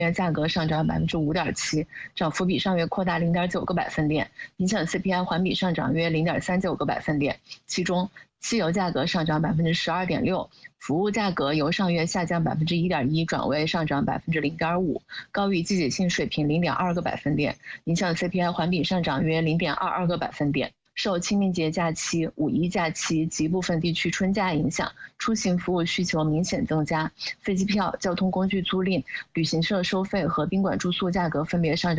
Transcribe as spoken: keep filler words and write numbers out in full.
元价格上涨百分之五点七，涨幅比上月扩大零点九个百分点，影响 C P I 环比上涨约零点三九个百分点。其中，汽油价格上涨百分之十二点六，服务价格由上月下降百分之一点一转为上涨百分之零点五，高于季节性水平零点二个百分点，影响 C P I 环比上涨约零点二二个百分点。受清明节假期、五一假期及部分地区春假影响，出行服务需求明显增加，飞机票、交通工具租赁、旅行社收费和宾馆住宿价格分别上涨